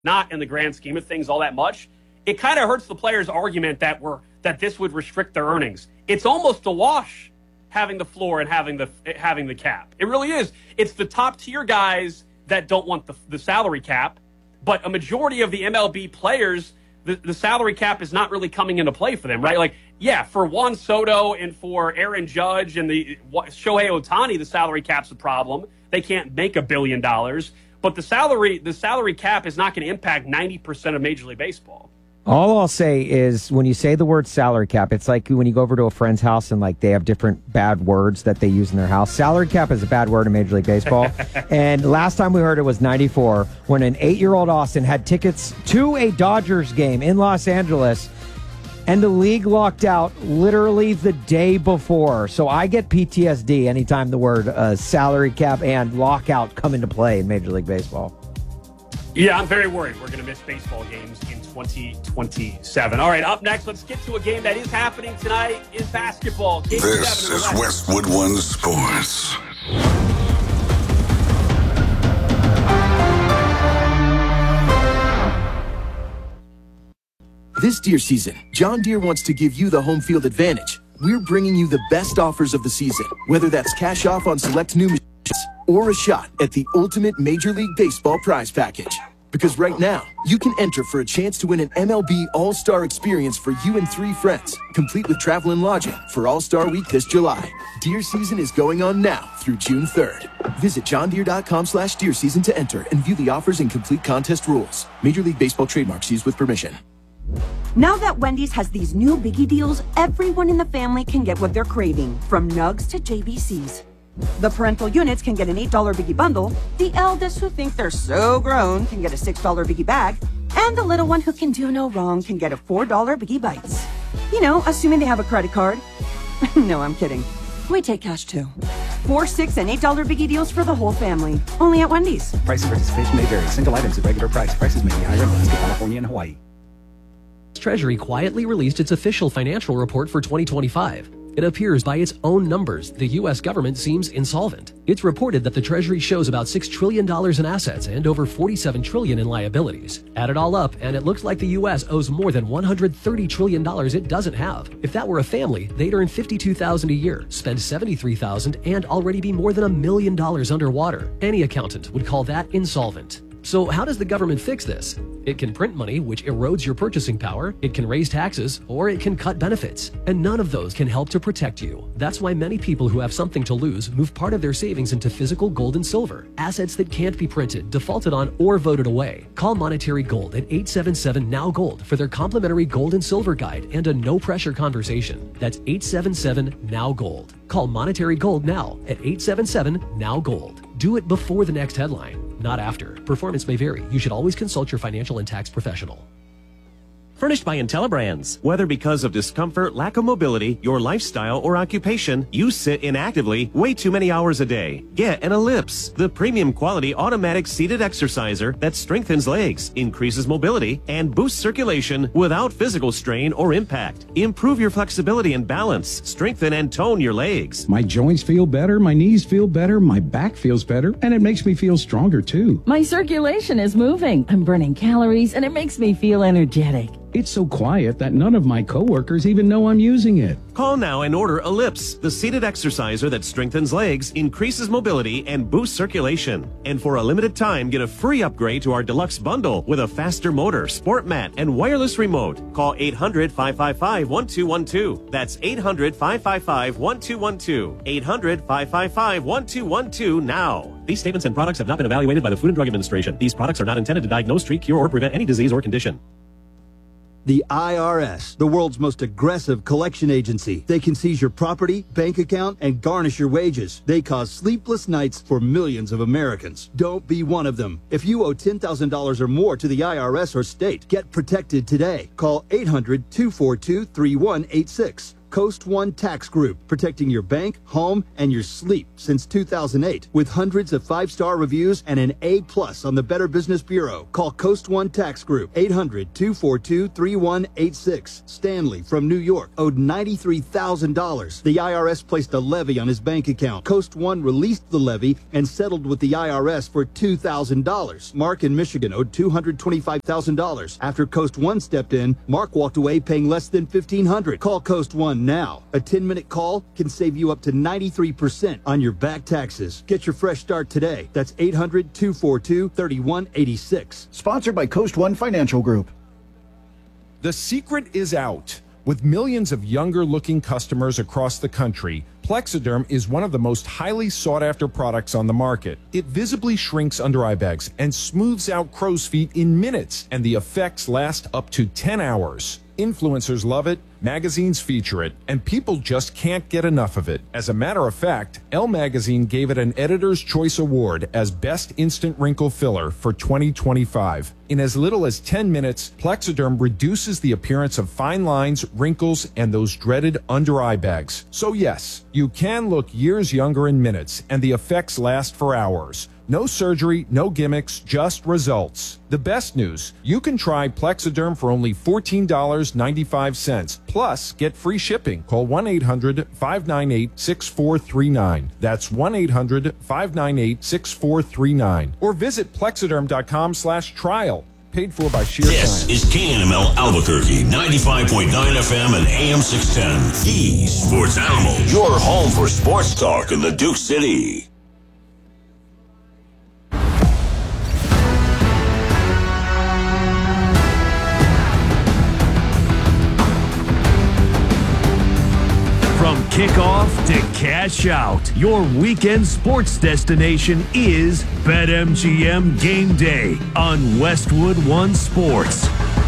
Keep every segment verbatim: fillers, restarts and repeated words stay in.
not in the grand scheme of things all that much. It kind of hurts the players' argument that we're that this would restrict their earnings. It's almost a wash having the floor and having the having the cap. It really is. It's the top tier guys that don't want the, the salary cap, but a majority of the M L B players, the, the salary cap is not really coming into play for them, right? Like, yeah, for Juan Soto and for Aaron Judge and the Shohei Ohtani, the salary cap's a problem. They can't make a billion dollars, but the salary the salary cap is not going to impact ninety percent of Major League Baseball. All I'll say is when you say the word salary cap, it's like when you go over to a friend's house and like they have different bad words that they use in their house. Salary cap is a bad word in Major League Baseball. And last time we heard it was ninety-four when an eight-year-old Austin had tickets to a Dodgers game in Los Angeles and the league locked out literally the day before. So I get P T S D anytime the word uh, salary cap and lockout come into play in Major League Baseball. Yeah, I'm very worried we're going to miss baseball games in twenty twenty-seven. All right, up next, let's get to a game that is happening tonight in basketball. Game this is Westwood One Sports. This Deere season, John Deere wants to give you the home field advantage. We're bringing you the best offers of the season, whether that's cash off on select new machines or a shot at the ultimate Major League Baseball prize package. Because right now, you can enter for a chance to win an M L B All-Star experience for you and three friends, complete with travel and lodging for All-Star Week this July. Deer season is going on now through June third. Visit johndeere.com slash deer season to enter and view the offers and complete contest rules. Major League Baseball trademarks used with permission. Now that Wendy's has these new biggie deals, everyone in the family can get what they're craving, from nugs to J B Cs. The parental units can get an eight dollar biggie bundle, the eldest who think they're so grown can get a six dollar biggie bag, and the little one who can do no wrong can get a four dollar biggie bites. You know, assuming they have a credit card. No, I'm kidding. We take cash too. Four, six, and eight dollar biggie deals for the whole family. Only at Wendy's. Price and participation may vary. Single items at regular price. Prices may be higher in Alaska, California, and Hawaii. Treasury quietly released its official financial report for twenty twenty-five. It appears by its own numbers, the U S government seems insolvent. It's reported that the Treasury shows about six trillion dollars in assets and over forty-seven trillion dollars in liabilities. Add it all up, and it looks like the U S owes more than one hundred thirty trillion dollars it doesn't have. If that were a family, they'd earn fifty-two thousand dollars a year, spend seventy-three thousand dollars, and already be more than a million dollars underwater. Any accountant would call that insolvent. So how does the government fix this? It can print money, which erodes your purchasing power, it can raise taxes, or it can cut benefits. And none of those can help to protect you. That's why many people who have something to lose move part of their savings into physical gold and silver, assets that can't be printed, defaulted on, or voted away. Call Monetary Gold at eight seven seven N O W Gold for their complimentary gold and silver guide and a no-pressure conversation. That's eight seven seven N O W Gold. Call Monetary Gold now at eight seven seven N O W Gold. Do it before the next headline, not after. Performance may vary. You should always consult your financial and tax professional. Furnished by IntelliBrands. Whether because of discomfort, lack of mobility, your lifestyle, or occupation, you sit inactively way too many hours a day. Get an Ellipse, the premium quality automatic seated exerciser that strengthens legs, increases mobility, and boosts circulation without physical strain or impact. Improve your flexibility and balance. Strengthen and tone your legs. My joints feel better, my knees feel better, my back feels better, and it makes me feel stronger too. My circulation is moving. I'm burning calories, and it makes me feel energetic. It's so quiet that none of my coworkers even know I'm using it. Call now and order Ellipse, the seated exerciser that strengthens legs, increases mobility, and boosts circulation. And for a limited time, get a free upgrade to our deluxe bundle with a faster motor, sport mat, and wireless remote. Call eight hundred, five five five, one two one two. That's eight hundred, five five five, one two one two. eight hundred, five five five, one two one two now. These statements and products have not been evaluated by the Food and Drug Administration. These products are not intended to diagnose, treat, cure, or prevent any disease or condition. The I R S, the world's most aggressive collection agency. They can seize your property, bank account, and garnish your wages. They cause sleepless nights for millions of Americans. Don't be one of them. If you owe ten thousand dollars or more to the I R S or state, get protected today. Call eight hundred, two four two, three one eight six Coast One Tax Group, protecting your bank, home, and your sleep since two thousand eight. With hundreds of five-star reviews and an A plus on the Better Business Bureau. Call Coast One Tax Group, eight hundred, two four two, three one eight six. Stanley from New York owed ninety-three thousand dollars. The I R S placed a levy on his bank account. Coast One released the levy and settled with the I R S for two thousand dollars. Mark in Michigan owed two hundred twenty-five thousand dollars. After Coast One stepped in, Mark walked away paying less than fifteen hundred dollars. Call Coast One now. A ten-minute call can save you up to ninety-three percent on your back taxes. Get your fresh start today. That's eight hundred, two four two, three one eight six. Sponsored by Coast One Financial Group. The secret is out. With millions of younger-looking customers across the country, Plexiderm is one of the most highly sought-after products on the market. It visibly shrinks under-eye bags and smooths out crow's feet in minutes, and the effects last up to ten hours. Influencers love it, magazines feature it, and people just can't get enough of it. As a matter of fact, Elle Magazine gave it an Editor's Choice Award as Best Instant Wrinkle Filler for twenty twenty-five. In as little as ten minutes, Plexiderm reduces the appearance of fine lines, wrinkles, and those dreaded under-eye bags. So yes, you can look years younger in minutes, and the effects last for hours. No surgery, no gimmicks, just results. The best news, you can try Plexiderm for only fourteen dollars and ninety-five cents. Plus, get free shipping. Call one eight hundred, five nine eight, six four three nine. That's one eight hundred, five nine eight, six four three nine. Or visit plexiderm.com slash trial. Paid for by Sheer This Science. is K N M L Albuquerque, ninety-five point nine F M and A M six ten. The Sports Animal, your home for sports talk in the Duke City. From kickoff to cash out, your weekend sports destination is BetMGM Game Day on Westwood One Sports.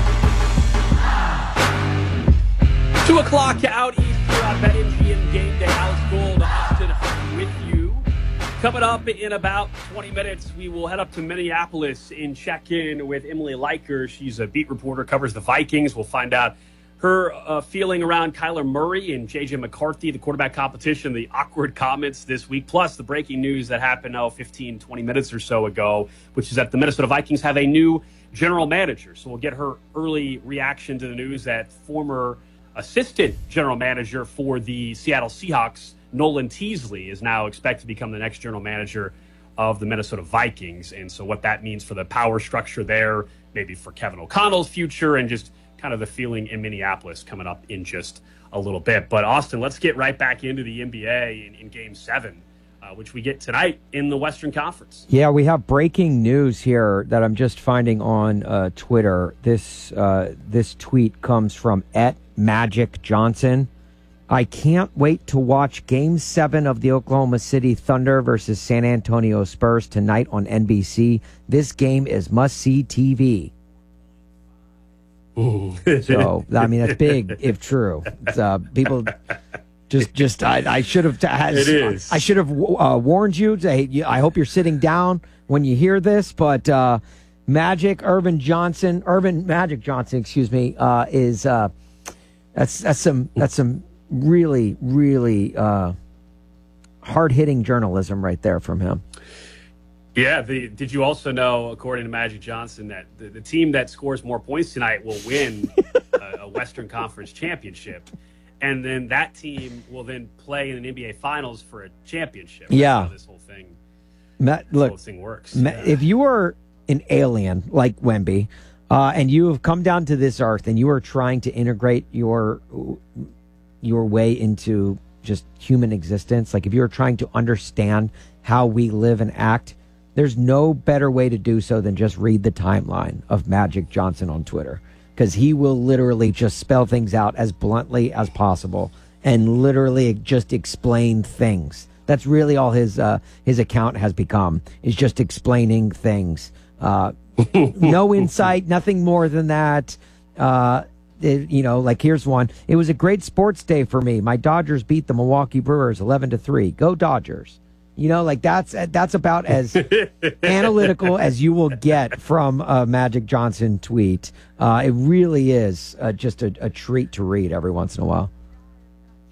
Two o'clock out east here on BetMGM Game Day. Alex Gold, Austin Hunt with you. Coming up in about twenty minutes, we will head up to Minneapolis and check in with Emily Leiker. She's a beat reporter, covers the Vikings. We'll find out her uh, feeling around Kyler Murray and J J McCarthy, the quarterback competition, the awkward comments this week, plus the breaking news that happened now fifteen, twenty minutes or so ago, which is that the Minnesota Vikings have a new general manager. So we'll get her early reaction to the news that former assistant general manager for the Seattle Seahawks, Nolan Teasley, is now expected to become the next general manager of the Minnesota Vikings. And so what that means for the power structure there, maybe for Kevin O'Connell's future, and just kind of the feeling in Minneapolis coming up in just a little bit. But Austin, let's get right back into the N B A in, in Game seven, uh, which we get tonight in the Western Conference. Yeah, we have breaking news here that I'm just finding on uh, Twitter. This uh, this tweet comes from at Magic Johnson. I can't wait to watch Game seven of the Oklahoma City Thunder versus San Antonio Spurs tonight on N B C. This game is must-see T V. So, I mean, that's big if true. It's, uh, people just, just, I, I should have, it is. I should have uh, warned you. To, hey, I hope you're sitting down when you hear this, but uh, Magic, Irvin Johnson, Irvin Magic Johnson, excuse me, uh, is, uh, that's, that's some, that's some really, really uh, hard-hitting journalism right there from him. Yeah, the, did you also know, according to Magic Johnson, that the, the team that scores more points tonight will win a, a Western Conference championship, and then that team will then play in an N B A Finals for a championship? That's yeah, how this whole thing, Ma- this look, whole thing works. Ma- yeah. If you are an alien like Wemby, uh, and you have come down to this earth, and you are trying to integrate your your way into just human existence, like if you're trying to understand how we live and act, there's no better way to do so than just read the timeline of Magic Johnson on Twitter, because he will literally just spell things out as bluntly as possible and literally just explain things. That's really all his uh, his account has become, is just explaining things. Uh, no insight, nothing more than that. Uh, it, you know, like here's one. It was a great sports day for me. My Dodgers beat the Milwaukee Brewers eleven to three. Go Dodgers. You know, like that's that's about as analytical as you will get from a Magic Johnson tweet. Uh, it really is uh, just a, a treat to read every once in a while.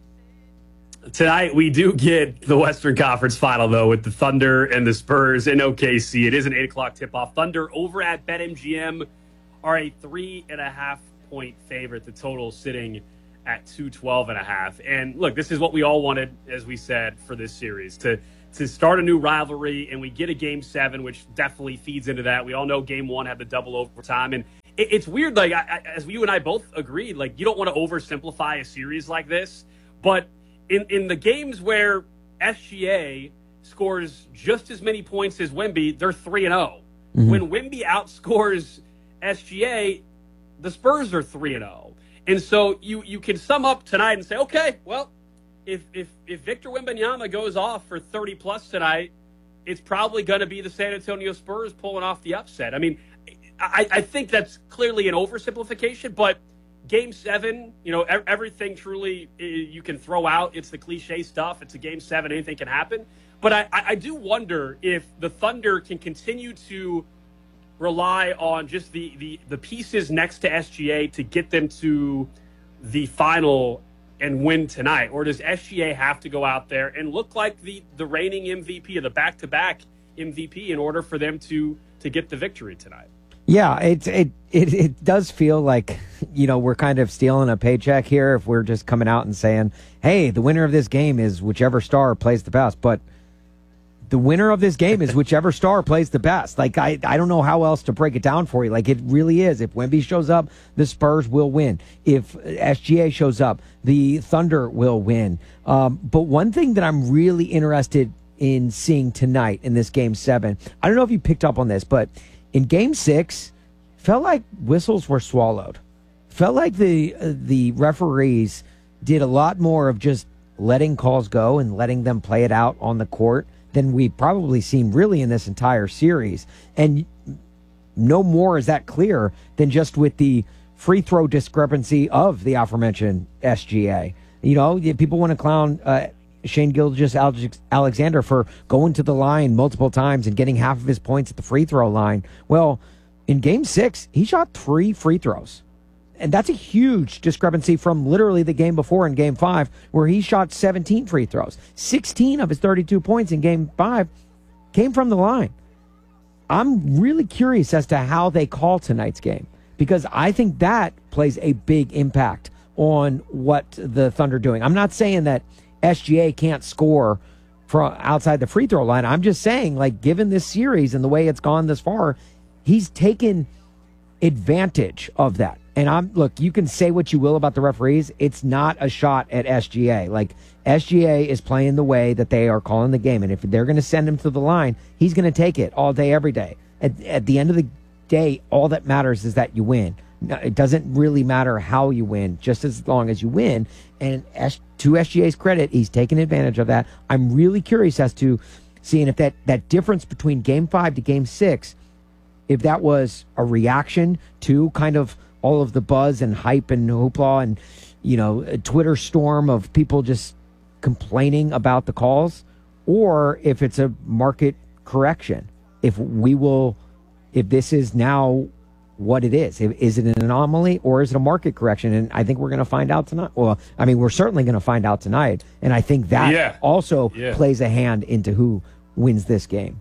Tonight, we do get the Western Conference Final, though, with the Thunder and the Spurs in O K C. It is an eight o'clock tip-off. Thunder over at BetMGM are a three and a half point favorite. The total sitting at two twelve and a half. And look, this is what we all wanted, as we said, for this series, to to start a new rivalry, and we get a game seven, which definitely feeds into that. We all know game one had the double overtime, and it, it's weird, like, I, I, as you and I both agreed, like, you don't want to oversimplify a series like this, but in, in the games where S G A scores just as many points as Wemby, they're three and oh. Mm-hmm. When Wemby outscores S G A, the Spurs are three and oh. And so you, you can sum up tonight and say, okay, well, if if if Victor Wembanyama goes off for thirty plus tonight, it's probably going to be the San Antonio Spurs pulling off the upset. I mean, I, I think that's clearly an oversimplification, but game seven, you know, everything truly you can throw out. It's the cliche stuff. It's a game seven. Anything can happen. But I, I do wonder if the Thunder can continue to rely on just the, the, the pieces next to S G A to get them to the final and win tonight. Or does S G A have to go out there and look like the, the reigning M V P or the back-to-back M V P in order for them to to get the victory tonight? Yeah, it, it it it does feel like, you know, we're kind of stealing a paycheck here if we're just coming out and saying, hey, the winner of this game is whichever star plays the best. But the winner of this game is whichever star plays the best. Like, I, I don't know how else to break it down for you. Like, it really is. If Wemby shows up, the Spurs will win. If S G A shows up, the Thunder will win. Um, but one thing that I'm really interested in seeing tonight in this game seven, I don't know if you picked up on this, but in game six, felt like whistles were swallowed. Felt like the uh, the referees did a lot more of just letting calls go and letting them play it out on the court than we've probably seen really in this entire series. And no more is that clear than just with the free throw discrepancy of the aforementioned S G A. You know, people want to clown uh, Shane Gilgeous-Alexander for going to the line multiple times and getting half of his points at the free throw line. Well, in game six, he shot three free throws. And that's a huge discrepancy from literally the game before in game five, where he shot seventeen free throws. sixteen of his thirty-two points in game five came from the line. I'm really curious as to how they call tonight's game, because I think that plays a big impact on what the Thunder are doing. I'm not saying that S G A can't score from outside the free throw line. I'm just saying, like, given this series and the way it's gone this far, he's taken advantage of that. And I'm look, you can say what you will about the referees. It's not a shot at S G A. Like, S G A is playing the way that they are calling the game. And if they're going to send him to the line, he's going to take it all day, every day. At, at the end of the day, all that matters is that you win. It doesn't really matter how you win, just as long as you win. And S, to S G A's credit, he's taken advantage of that. I'm really curious as to seeing if that, that difference between game five to game six, if that was a reaction to kind of all of the buzz and hype and hoopla and, you know, a Twitter storm of people just complaining about the calls, or if it's a market correction. If we will, if this is now what it is. Is it an anomaly or is it a market correction? And I think we're going to find out tonight. Well, I mean, we're certainly going to find out tonight. And I think that yeah. also yeah. plays a hand into who wins this game.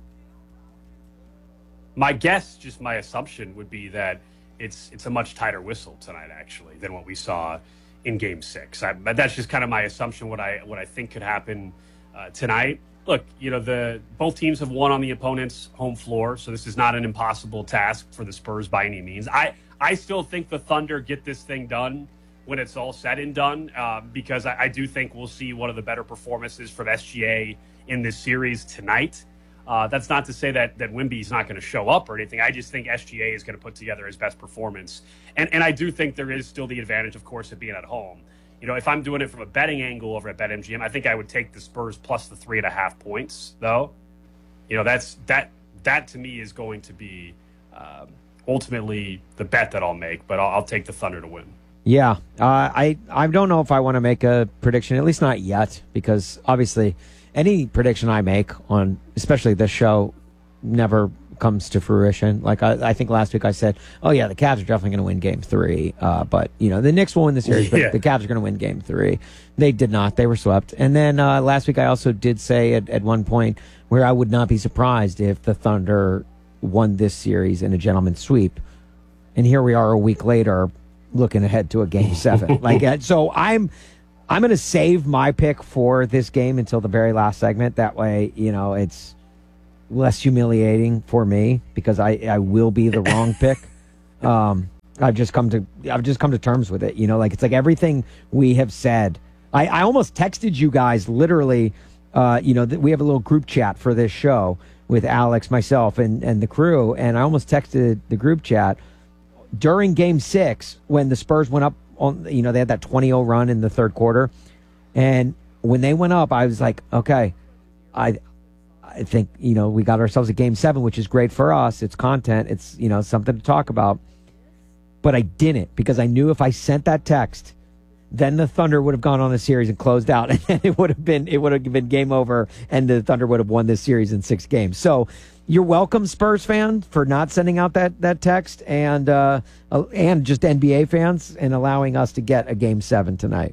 My guess, just my assumption, would be that it's it's a much tighter whistle tonight, actually, than what we saw in Game Six. I, but that's just kind of my assumption. What I what I think could happen uh, tonight. Look, you know, the both teams have won on the opponent's home floor, so this is not an impossible task for the Spurs by any means. I I still think the Thunder get this thing done when it's all said and done, uh, because I, I do think we'll see one of the better performances from S G A in this series tonight. Uh, that's not to say that that Wemby's not going to show up or anything. I just think S G A is going to put together his best performance. And and I do think there is still the advantage, of course, of being at home. You know, if I'm doing it from a betting angle over at BetMGM, I think I would take the Spurs plus the three and a half points, though. You know, that's that that to me is going to be um, ultimately the bet that I'll make, but I'll, I'll take the Thunder to win. Yeah, uh, I, I don't know if I want to make a prediction, at least not yet, because obviously any prediction I make on, especially this show, never comes to fruition. Like I, I think last week I said, oh yeah, the Cavs are definitely going to win Game Three, uh, but you know the Knicks will win the series, but Yeah. the Cavs are going to win Game Three. They did not; they were swept. And then uh, last week I also did say at, at one point where I would not be surprised if the Thunder won this series in a gentleman's sweep. And here we are a week later, looking ahead to a Game Seven. like uh, so, I'm. I'm going to save my pick for this game until the very last segment. That way, you know, it's less humiliating for me because I, I will be the wrong pick. Um, I've just come to I've just come to terms with it. You know, like it's like everything we have said. I, I almost texted you guys literally. Uh, you know, that we have a little group chat for this show with Alex, myself, and and the crew, and I almost texted the group chat during Game Six when the Spurs went up. On, you know, they had that twenty oh run in the third quarter. And when they went up, I was like, okay, I I think, you know, we got ourselves a Game seven, which is great for us. It's content. It's, you know, something to talk about. But I didn't because I knew if I sent that text, then the Thunder would have gone on the series and closed out. And then it would have been, it would have been game over and the Thunder would have won this series in six games. So you're welcome, Spurs fan, for not sending out that, that text and, uh, uh, and just N B A fans and allowing us to get a Game seven tonight.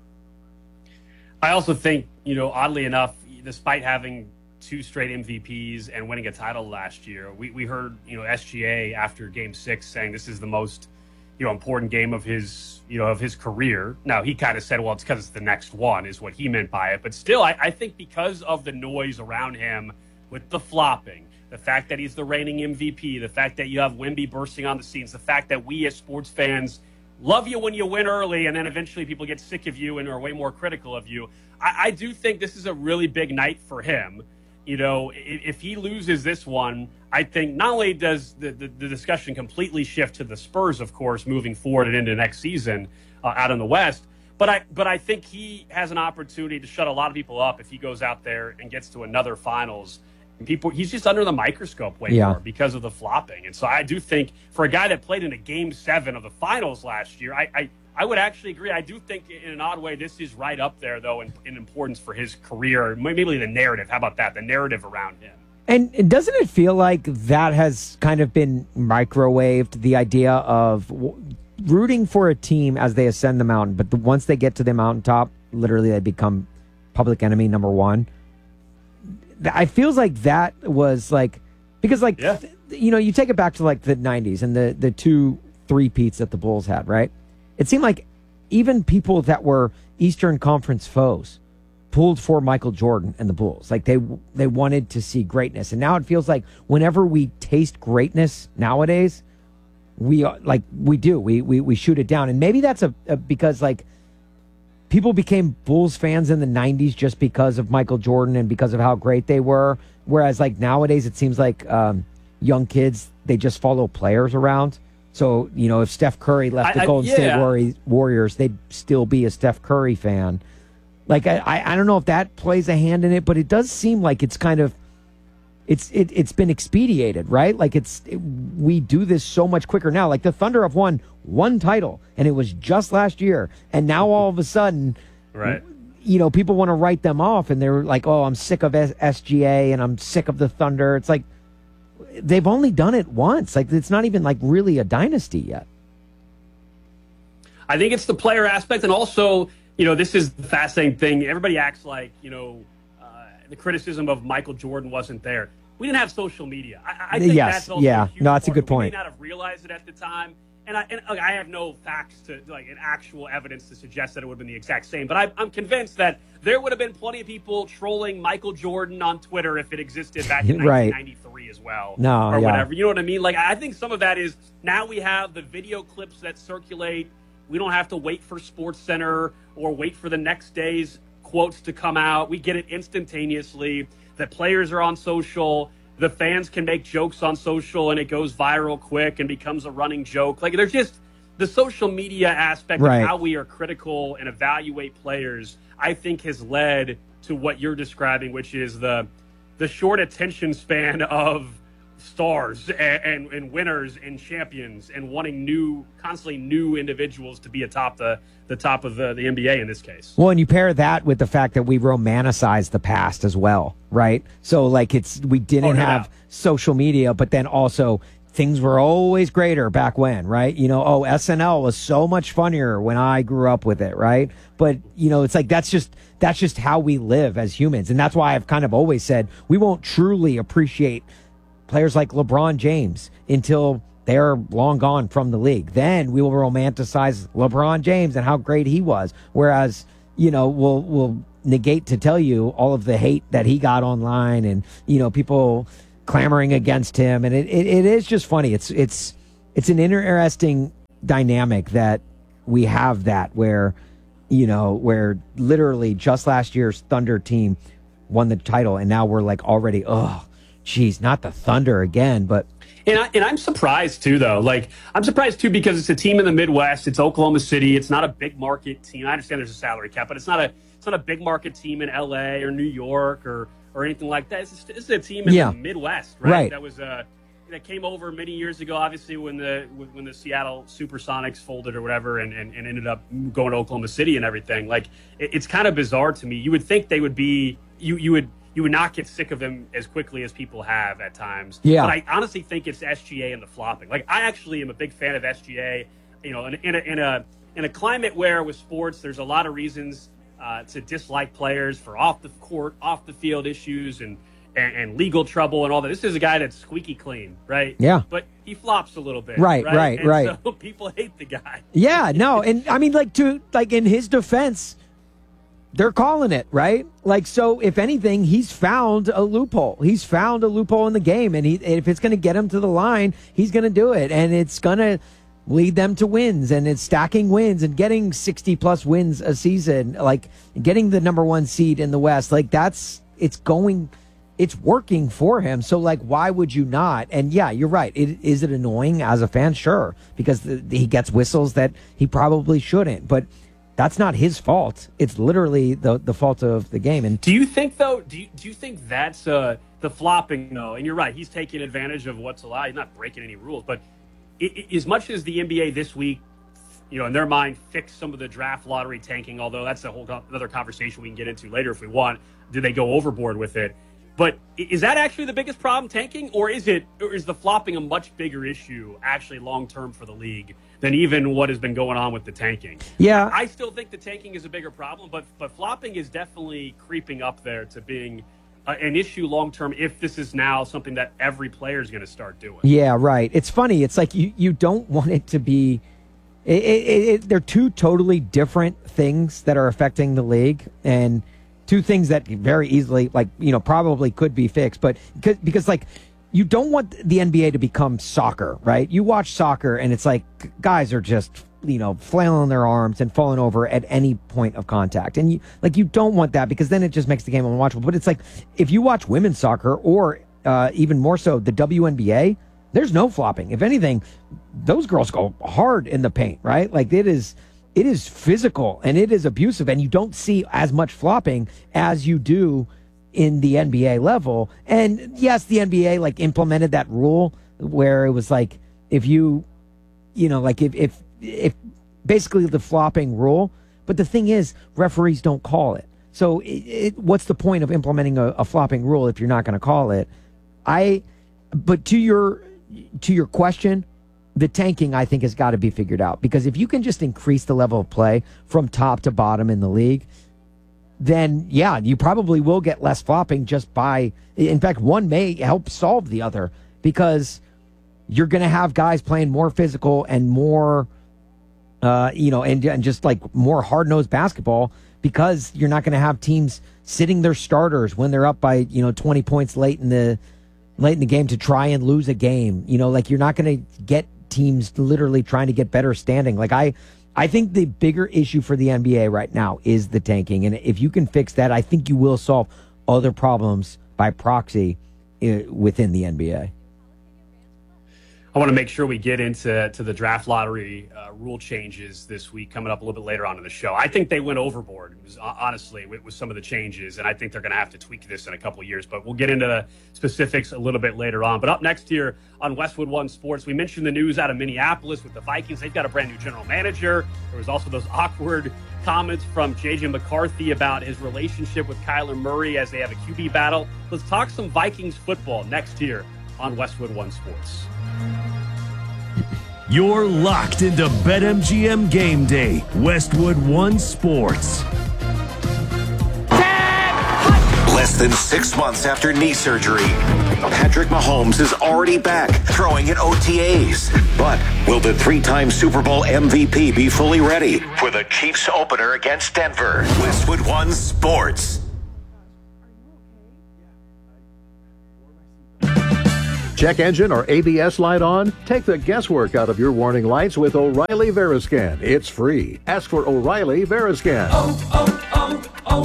I also think, you know, oddly enough, despite having two straight M V Ps and winning a title last year, we, we heard, you know, S G A after Game Six saying this is the most, you know, important game of his, you know, of his career. Now, he kind of said, well, it's because it's the next one is what he meant by it. But still, I, I think because of the noise around him with the flopping, the fact that he's the reigning M V P, the fact that you have Wemby bursting on the scenes, the fact that we as sports fans love you when you win early and then eventually people get sick of you and are way more critical of you. I, I do think this is a really big night for him. You know, if, if he loses this one, I think not only does the, the, the discussion completely shift to the Spurs, of course, moving forward and into next season uh, out in the West, but I but I think he has an opportunity to shut a lot of people up if he goes out there and gets to another finals. And people, he's just under the microscope way Yeah. more because of the flopping. And so I do think for a guy that played in a game seven of the finals last year, I, I, I would actually agree. I do think in an odd way, this is right up there, though, in, in importance for his career. Maybe the narrative. How about that? The narrative around him. And doesn't it feel like that has kind of been microwaved, the idea of w- rooting for a team as they ascend the mountain, but the, once they get to the mountaintop, literally they become public enemy number one? I feels like that was like, because like, Yeah. th- you know, you take it back to like the nineties and the, the two three-peats that the Bulls had, right? It seemed like even people that were Eastern Conference foes pulled for Michael Jordan and the Bulls. Like they they wanted to see greatness. And now it feels like whenever we taste greatness nowadays, we are, like we do. We we we shoot it down. And maybe that's a, a because like people became Bulls fans in the nineties just because of Michael Jordan and because of how great they were. Whereas like nowadays it seems like um, young kids, they just follow players around. So, you know, if Steph Curry left the I- I- Golden yeah. State Warri- Warriors, they'd still be a Steph Curry fan. Like, I, I I don't know if that plays a hand in it, but it does seem like it's kind of, it's it, it's been expedited, right? Like, it's it, we do this so much quicker now. Like, the Thunder have won one title, and it was just last year. And now, all of a sudden, Right. you know, people want to write them off, and they're like, oh, I'm sick of S- SGA, and I'm sick of the Thunder. It's like, they've only done it once. Like, it's not even, like, really a dynasty yet. I think it's the player aspect, and also, you know, this is the fascinating thing. Everybody acts like, you know, uh, the criticism of Michael Jordan wasn't there. We didn't have social media. I, I think Yes, that's also yeah. a huge No, that's a part. good We point. may not have realized it at the time, and I, and look, I have no facts to, like, an actual evidence to suggest that it would have been the exact same, but I, I'm convinced that there would have been plenty of people trolling Michael Jordan on Twitter if it existed back in Right. nineteen ninety-three as well, No, or yeah. whatever. You know what I mean? Like, I think some of that is now we have the video clips that circulate. We don't have to wait for SportsCenter or wait for the next day's quotes to come out. We get it instantaneously. The players are on social. The fans can make jokes on social, and it goes viral quick and becomes a running joke. Like, there's just the social media aspect Right. of how we are critical and evaluate players, I think, has led to what you're describing, which is the the short attention span of stars and, and, and winners and champions and wanting new, constantly new individuals to be atop the, the top of the, the N B A in this case. Well, and you pair that with the fact that we romanticize the past as well, right? So, like, it's we didn't Oh, no have doubt. social media, but then also things were always greater back when, right? You know, oh, S N L was so much funnier when I grew up with it, right? But, you know, it's like that's just that's just how we live as humans. And that's why I've kind of always said we won't truly appreciate players like LeBron James until they're long gone from the league. Then we will romanticize LeBron James and how great he was. Whereas, you know, we'll we'll negate to tell you all of the hate that he got online and, you know, people clamoring against him. And it, it, it is just funny. It's it's it's an interesting dynamic that we have that where, you know, where literally just last year's Thunder team won the title and now we're like already, oh, geez, not the Thunder again, but And, I, and I'm surprised, too, though. Like, I'm surprised, too, because it's a team in the Midwest. It's Oklahoma City. It's not a big market team. I understand there's a salary cap, but it's not a it's not a big market team in L A or New York or, or anything like that. It's just, this is a team in Yeah. the Midwest, right? Right. That was uh, that came over many years ago, obviously, when the when the Seattle Supersonics folded or whatever and, and, and ended up going to Oklahoma City and everything. Like, it, it's kind of bizarre to me. You would think they would be you you would. You would not get sick of them as quickly as people have at times. Yeah. But I honestly think it's S G A and the flopping. Like, I actually am a big fan of S G A. You know, in, in a in a in a climate where with sports, there's a lot of reasons uh, to dislike players for off the court, off the field issues and, and and legal trouble and all that. This is a guy that's squeaky clean, right? Yeah. But he flops a little bit. Right, right, and right. So people hate the guy. yeah, no. And I mean, like, to like in his defense, they're calling it, right? Like, so if anything, he's found a loophole. He's found a loophole in the game. And he, if it's going to get him to the line, he's going to do it. And it's going to lead them to wins. And it's stacking wins and getting sixty plus wins a season, like getting the number one seed in the West. Like, that's, it's going, it's working for him. So, like, why would you not? And yeah, you're right. It, is it annoying as a fan? Sure. Because the, he gets whistles that he probably shouldn't. But that's not his fault. It's literally the the fault of the game. And do you think though? Do you, do you think that's uh, the flopping though? And you're right. He's taking advantage of what's allowed. He's not breaking any rules. But it, it, as much as the N B A this week, you know, in their mind, fixed some of the draft lottery tanking. Although that's a whole other conversation we can get into later if we want. Do they go overboard with it? But is that actually the biggest problem, tanking, or is it, or is the flopping a much bigger issue actually long term for the league than even what has been going on with the tanking? Yeah, I still think the tanking is a bigger problem, but but flopping is definitely creeping up there to being uh, an issue long term. If this is now something that every player is going to start doing. Yeah, right. It's funny. It's like you you don't want it to be. It, it, it, they're two totally different things that are affecting the league, and two things that very easily, like, you know, probably could be fixed. But because, because like, you don't want the N B A to become soccer, right? You watch soccer and it's like guys are just, you know, flailing their arms and falling over at any point of contact. And you, like, you don't want that because then it just makes the game unwatchable. But it's like, if you watch women's soccer or uh, even more so the W N B A, there's no flopping. If anything, those girls go hard in the paint, right? Like, it is, it is physical and it is abusive, and you don't see as much flopping as you do in the N B A level. And yes, the N B A like implemented that rule where it was like, if you, you know, like if, if, if basically the flopping rule, but the thing is referees don't call it. So it, it, what's the point of implementing a, a flopping rule if you're not going to call it? I, but to your, to your question, the tanking, I think, has got to be figured out, because if you can just increase the level of play from top to bottom in the league, then yeah, you probably will get less flopping just by, in fact, one may help solve the other, because you're going to have guys playing more physical and more, uh, you know, and, and just like more hard-nosed basketball, because you're not going to have teams sitting their starters when they're up by, you know, twenty points late in the, late in the game to try and lose a game. You know, like, you're not going to get teams literally trying to get better standing. Like, I, I think the bigger issue for the N B A right now is the tanking. And if you can fix that, I think you will solve other problems by proxy uh, within the N B A. I want to make sure we get into to the draft lottery uh, rule changes this week, coming up a little bit later on in the show. I think they went overboard, it was, honestly, with, with some of the changes, and I think they're going to have to tweak this in a couple of years. But we'll get into the specifics a little bit later on. But up next here on Westwood One Sports, we mentioned the news out of Minneapolis with the Vikings. They've got a brand new general manager. There was also those awkward comments from J J McCarthy about his relationship with Kyler Murray as they have a Q B battle. Let's talk some Vikings football next here on Westwood One Sports. You're locked into BetMGM Game Day, Westwood One Sports. Less than six months after knee surgery, Patrick Mahomes is already back throwing at O T As. But will the three-time Super Bowl M V P be fully ready for the Chiefs opener against Denver? Westwood One Sports. Check engine or A B S light on? Take the guesswork out of your warning lights with O'Reilly Veriscan. It's free. Ask for O'Reilly Veriscan. Oh,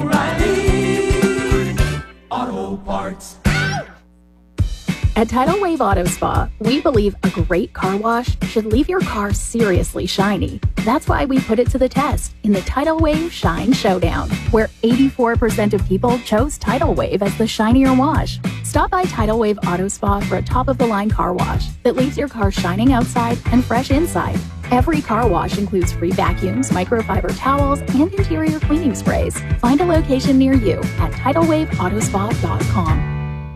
oh, oh, O'Reilly Auto Parts. At Tidal Wave Auto Spa, we believe a great car wash should leave your car seriously shiny. That's why we put it to the test in the Tidal Wave Shine Showdown, where eighty-four percent of people chose Tidal Wave as the shinier wash. Stop by Tidal Wave Auto Spa for a top-of-the-line car wash that leaves your car shining outside and fresh inside. Every car wash includes free vacuums, microfiber towels, and interior cleaning sprays. Find a location near you at tidal wave auto spa dot com.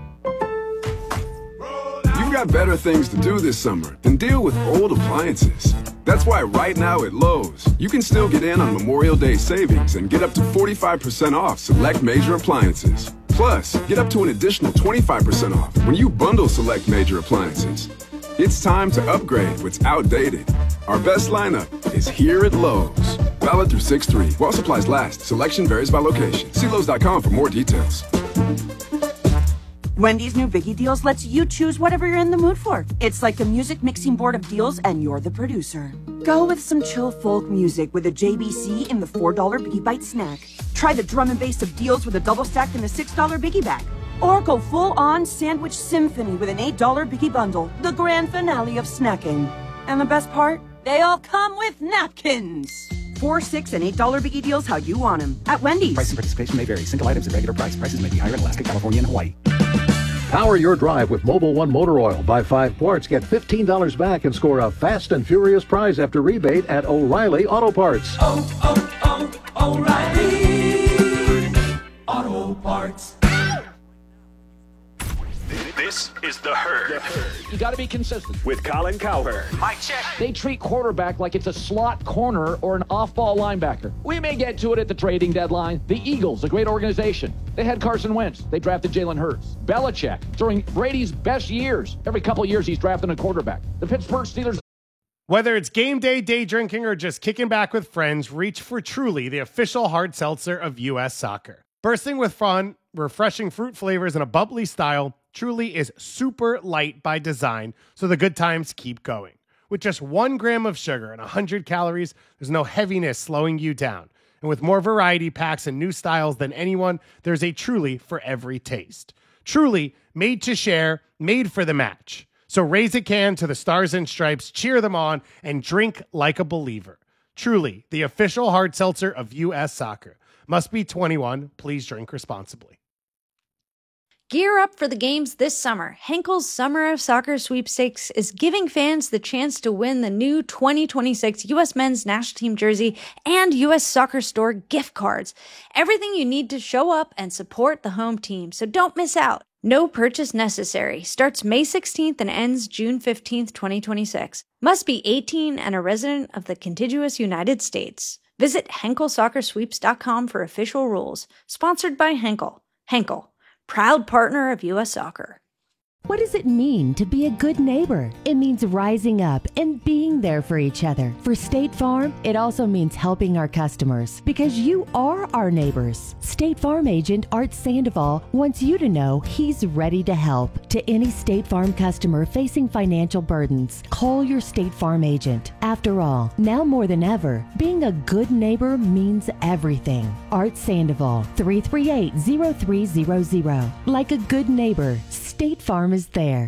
You've got better things to do this summer than deal with old appliances. That's why right now at Lowe's, you can still get in on Memorial Day savings and get up to forty-five percent off select major appliances. Plus, get up to an additional twenty-five percent off when you bundle select major appliances. It's time to upgrade what's outdated. Our best lineup is here at Lowe's. Valid through six three. While supplies last, selection varies by location. See Lowe's dot com for more details. Wendy's new Biggie Deals lets you choose whatever you're in the mood for. It's like a music mixing board of deals, and you're the producer. Go with some chill folk music with a J B C in the four dollar Biggie Bite snack. Try the drum and bass of deals with a double stack in the six dollar Biggie Bag. Or go full-on sandwich symphony with an eight dollar Biggie Bundle, the grand finale of snacking. And the best part? They all come with napkins. Four, six, and eight dollar Biggie Deals how you want them at Wendy's. Price and participation may vary. Single items at regular price. Prices may be higher in Alaska, California, and Hawaii. Power your drive with Mobil one Motor Oil. Buy five quarts, get fifteen dollars back, and score a fast and furious prize after rebate at O'Reilly Auto Parts. Oh, oh, oh, O'Reilly Auto Parts. This is The Herd. The Herd. You got to be consistent. With Colin Cowherd. Mike check. They treat quarterback like it's a slot corner or an off-ball linebacker. We may get to it at the trading deadline. The Eagles, a great organization. They had Carson Wentz. They drafted Jalen Hurts. Belichick, during Brady's best years. Every couple of years, he's drafting a quarterback. The Pittsburgh Steelers. Whether it's game day, day drinking, or just kicking back with friends, reach for Truly, the official hard seltzer of U S Soccer. Bursting with fun, refreshing fruit flavors, and a bubbly style, Truly is super light by design, so the good times keep going. With just one gram of sugar and one hundred calories, there's no heaviness slowing you down. And with more variety packs and new styles than anyone, there's a Truly for every taste. Truly, made to share, made for the match. So raise a can to the Stars and Stripes, cheer them on, and drink like a believer. Truly, the official hard seltzer of U S Soccer. Must be twenty-one. Please drink responsibly. Gear up for the games this summer. Henkel's Summer of Soccer Sweepstakes is giving fans the chance to win the new twenty twenty-six U S Men's National Team jersey and U S Soccer Store gift cards. Everything you need to show up and support the home team, so don't miss out. No purchase necessary. Starts May sixteenth and ends June fifteenth, twenty twenty-six. Must be eighteen and a resident of the contiguous United States. Visit Henkel Soccer Sweeps dot com for official rules. Sponsored by Henkel. Henkel, proud partner of U S Soccer. What does it mean to be a good neighbor? It means rising up and being there for each other. For State Farm, it also means helping our customers because you are our neighbors. State Farm agent Art Sandoval wants you to know he's ready to help. To any State Farm customer facing financial burdens, call your State Farm agent. After all, now more than ever, being a good neighbor means everything. Art Sandoval, three three eight, zero three zero zero. Like a good neighbor, State Farm is there.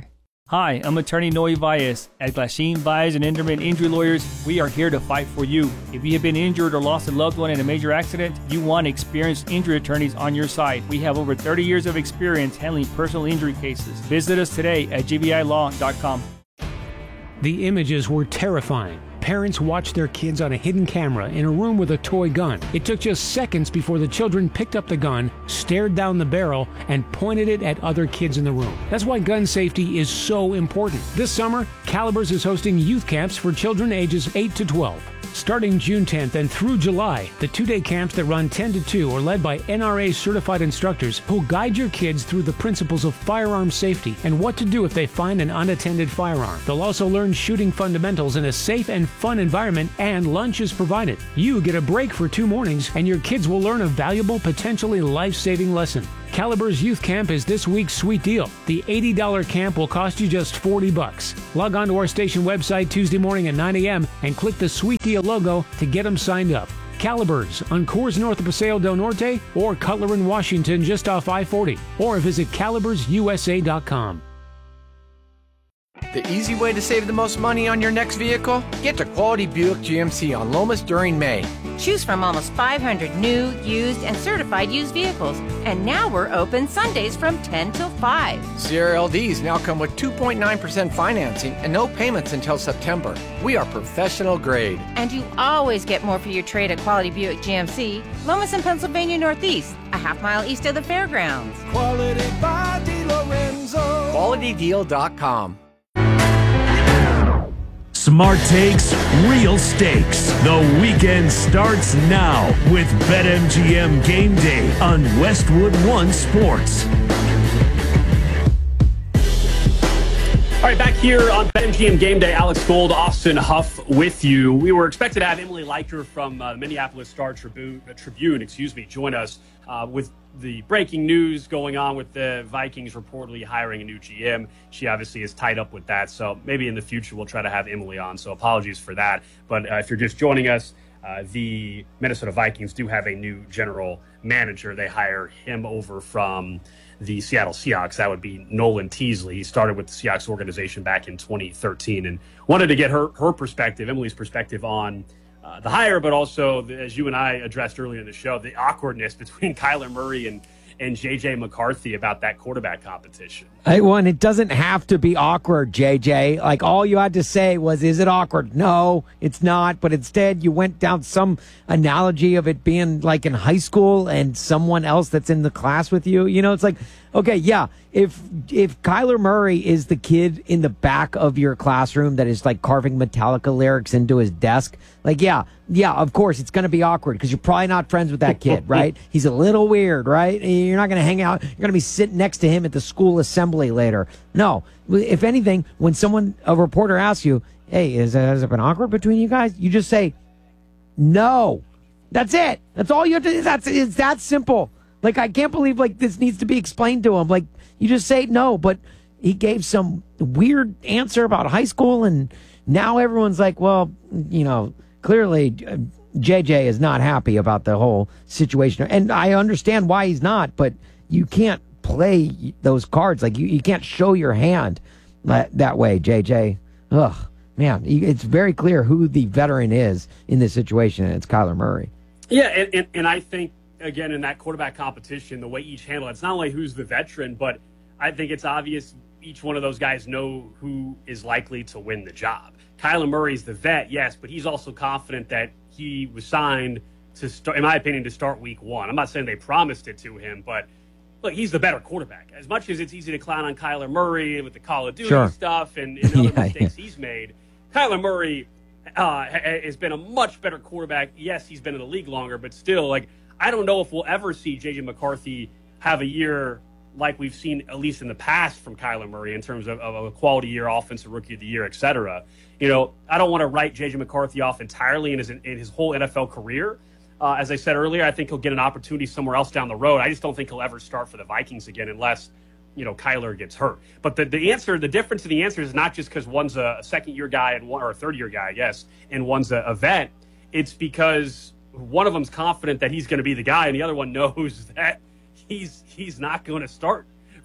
Hi, I'm attorney Noe Valles. At Glasheen, Valles and Enderman Injury Lawyers, we are here to fight for you. If you have been injured or lost a loved one in a major accident, you want experienced injury attorneys on your side. We have over thirty years of experience handling personal injury cases. Visit us today at g b i law dot com. The images were terrifying. Parents watched their kids on a hidden camera in a room with a toy gun. It took just seconds before the children picked up the gun, stared down the barrel, and pointed it at other kids in the room. That's why gun safety is so important. This summer, Calibers is hosting youth camps for children ages eight to twelve. Starting June tenth and through July, the two-day camps that run ten to two are led by N R A-certified instructors who'll guide your kids through the principles of firearm safety and what to do if they find an unattended firearm. They'll also learn shooting fundamentals in a safe and fun environment, and lunch is provided. You get a break for two mornings, and your kids will learn a valuable, potentially life-saving lesson. Calibers Youth Camp is this week's sweet deal. The eighty dollars camp will cost you just forty bucks. Log on to our station website Tuesday morning at nine a.m. and click the Sweet Deal logo to get them signed up. Calibers on Coors north of Paseo del Norte or Cutler in Washington just off I forty, or visit calibers u s a dot com. The easy way to save the most money on your next vehicle? Get to Quality Buick G M C on Lomas during May. Choose from almost five hundred new, used, and certified used vehicles. And now we're open Sundays from ten till five. Sierra L Ds now come with two point nine percent financing and no payments until September. We are professional grade. And you always get more for your trade at Quality Buick G M C, Lomas and Pennsylvania Northeast, a half mile east of the fairgrounds. Quality by DiLorenzo. quality deal dot com. Smart takes, real stakes. The weekend starts now with BetMGM Game Day on Westwood One Sports. All right, back here on BetMGM Game Day, Alex Gold, Austin Huff with you. We were expected to have Emily Leiker from uh, the Minneapolis Star Tribune, uh, Tribune, excuse me, join us uh, with the breaking news going on with the Vikings reportedly hiring a new G M. She obviously is tied up with that, so maybe in the future we'll try to have Emily on, so apologies for that. But uh, if you're just joining us, uh, the Minnesota Vikings do have a new general manager. They hire him over from the Seattle Seahawks. That would be Nolan Teasley. He started with the Seahawks organization back in twenty thirteen and wanted to get her, her perspective, Emily's perspective on Uh, the hire, but also, the, as you and I addressed earlier in the show, the awkwardness between Kyler Murray and, and J J McCarthy about that quarterback competition. I, well, and it doesn't have to be awkward, J J. Like, all you had to say was, is it awkward? No, it's not. But instead, you went down some analogy of it being like in high school and someone else that's in the class with you. You know, it's like, okay, yeah, if if Kyler Murray is the kid in the back of your classroom that is like carving Metallica lyrics into his desk, like, yeah, yeah, of course it's going to be awkward because you're probably not friends with that kid, right? He's a little weird, right? You're not going to hang out. You're going to be sitting next to him at the school assembly later. No, if anything, when someone, a reporter asks you, hey, is, uh, has it been awkward between you guys? You just say, no. That's it. That's all you have to do. That's, it's that simple. Like, I can't believe, like, this needs to be explained to him. Like, you just say no, but he gave some weird answer about high school, and now everyone's like, well, you know, clearly uh, J J is not happy about the whole situation. And I understand why he's not, but you can't play those cards. Like, you, you can't show your hand that, that way, J J. Ugh, man, it's very clear who the veteran is in this situation, and it's Kyler Murray. Yeah, and, and, and I think, again, in that quarterback competition, the way each handle it, it's not only who's the veteran, but I think it's obvious each one of those guys know who is likely to win the job. Kyler Murray's the vet, yes, but he's also confident that he was signed to start, in my opinion, to start week one. I'm not saying they promised it to him, but look, he's the better quarterback. As much as it's easy to clown on Kyler Murray with the Call of Duty sure. stuff and, and other yeah, mistakes yeah. he's made, Kyler Murray uh, has been a much better quarterback. Yes, he's been in the league longer, but still, like, I don't know if we'll ever see J J McCarthy have a year like we've seen, at least in the past, from Kyler Murray in terms of, of a quality year, offensive rookie of the year, et cetera. You know, I don't want to write J J McCarthy off entirely in his in his whole N F L career. Uh, as I said earlier, I think he'll get an opportunity somewhere else down the road. I just don't think he'll ever start for the Vikings again unless, you know, Kyler gets hurt. But the, the answer, the difference in the answer is not just because one's a second-year guy and one, or a third-year guy, I guess, and one's a, a vet. It's because one of them's confident that he's going to be the guy, and the other one knows that he's he's not going to start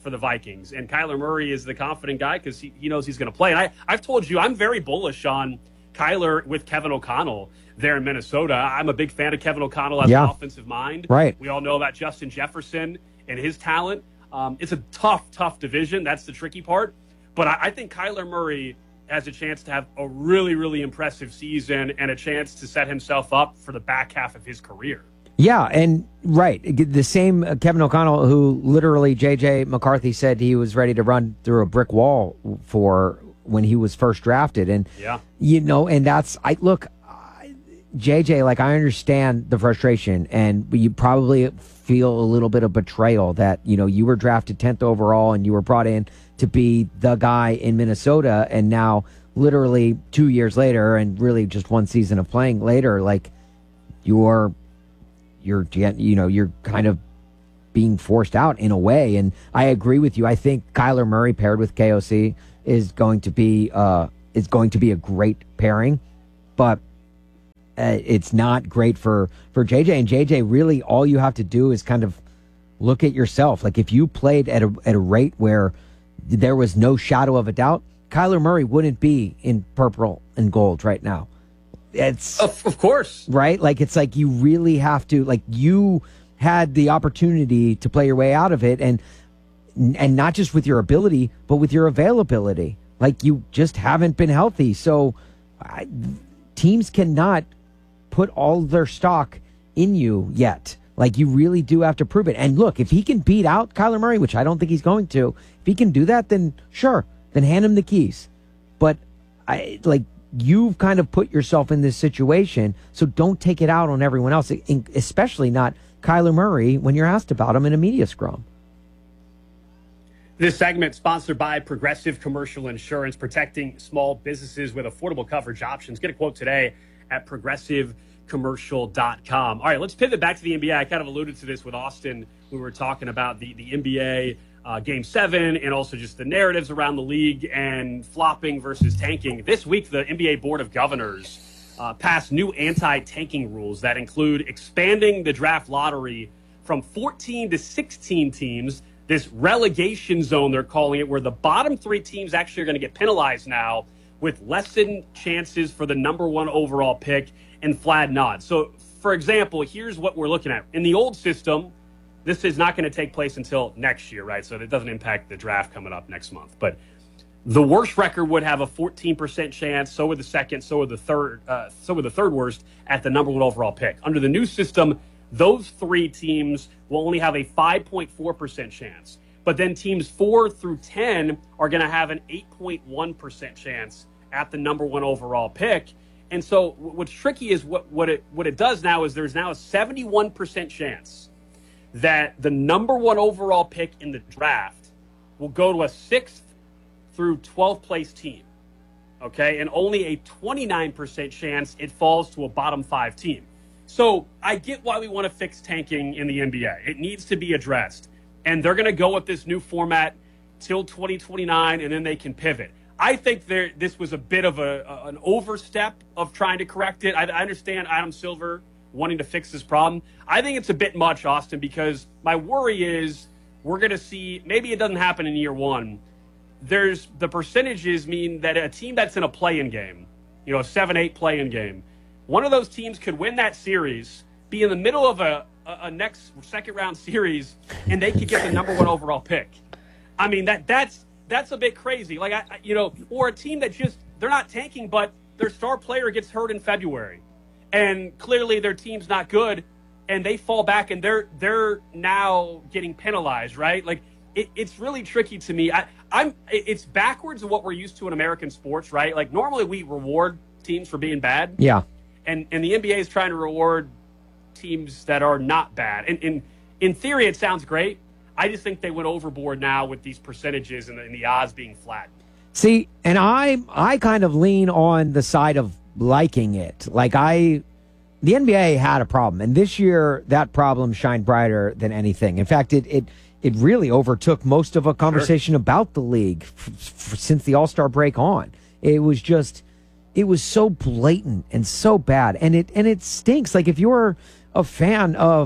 for the Vikings. And Kyler Murray is the confident guy because he, he knows he's going to play. And I, I've told you, I'm very bullish on Kyler with Kevin O'Connell there in Minnesota. I'm a big fan of Kevin O'Connell as Yeah. an offensive mind. Right. We all know about Justin Jefferson and his talent. Um, it's a tough, tough division. That's the tricky part. But I, I think Kyler Murray has a chance to have a really, really impressive season and a chance to set himself up for the back half of his career. Yeah, and right. The same uh, Kevin O'Connell who literally J J McCarthy said he was ready to run through a brick wall for when he was first drafted. And, yeah. you know, and that's, I look, J J, like, I understand the frustration, and you probably feel a little bit of betrayal that, you know, you were drafted tenth overall and you were brought in to be the guy in Minnesota, and now literally two years later and really just one season of playing later, like, you're, you're, you know, you're kind of being forced out in a way. And I agree with you. I think Kyler Murray paired with K O C is going to be, uh, is going to be a great pairing, but Uh, it's not great for, for J J. And J J, really, all you have to do is kind of look at yourself. Like, if you played at a, at a rate where there was no shadow of a doubt, Kyler Murray wouldn't be in purple and gold right now. It's Of, of course. Right? Like, it's like you really have to, like, you had the opportunity to play your way out of it, and and not just with your ability, but with your availability. Like, you just haven't been healthy. So I, teams cannot put all their stock in you yet. Like, you really do have to prove it. And look, if he can beat out Kyler Murray, which I don't think he's going to, if he can do that, then sure, then hand him the keys. But I like you've kind of put yourself in this situation, so don't take it out on everyone else, especially not Kyler Murray when you're asked about him in a media scrum. This segment sponsored by Progressive Commercial Insurance, protecting small businesses with affordable coverage options. Get a quote today at progressive commercial dot com. All right, let's pivot back to the N B A. I kind of alluded to this with Austin. We were talking about the, the N B A uh, Game seven and also just the narratives around the league and flopping versus tanking. This week, the N B A Board of Governors uh, passed new anti-tanking rules that include expanding the draft lottery from fourteen to sixteen teams. This relegation zone, they're calling it, where the bottom three teams actually are going to get penalized now with lessened chances for the number one overall pick and flat nod. So, for example, here's what we're looking at. In the old system, this is not going to take place until next year, right? So it doesn't impact the draft coming up next month. But the worst record would have a fourteen percent chance. So would the second. So would the third. Uh, so would the third worst at the number one overall pick. Under the new system, those three teams will only have a five point four percent chance. But then teams four through ten are going to have an eight point one percent chance at the number one overall pick. And so what's tricky is what, what it what it does now is there's now a seventy-one percent chance that the number one overall pick in the draft will go to a sixth through twelfth place team. Okay, and only a twenty-nine percent chance it falls to a bottom five team. So I get why we want to fix tanking in the N B A. It needs to be addressed. And they're going to go with this new format till twenty twenty-nine, and then they can pivot. I think there, this was a bit of a, a an overstep of trying to correct it. I, I understand Adam Silver wanting to fix this problem. I think it's a bit much, Austin, because my worry is we're going to see, maybe it doesn't happen in year one. There's the percentages mean that a team that's in a play-in game, you know, a seven eight play-in game, one of those teams could win that series, be in the middle of a, a, a next second-round series, and they could get the number one overall pick. I mean, that that's that's a bit crazy. Like, I, you know, or a team that just, they're not tanking, but their star player gets hurt in February. And clearly their team's not good, and they fall back, and they're they're now getting penalized, right? Like, it, it's really tricky to me. I, I'm it's backwards of what we're used to in American sports, right? Like, normally we reward teams for being bad. Yeah. And and the N B A is trying to reward teams that are not bad. And in in theory, it sounds great. I just think they went overboard now with these percentages and the, and the odds being flat. See, and I I kind of lean on the side of liking it. Like, I, the N B A had a problem, and this year that problem shined brighter than anything. In fact, it it it really overtook most of a conversation sure. about the league f- f- since the All-Star break on. It was just, it was so blatant and so bad, and it and it stinks. Like, if you're a fan of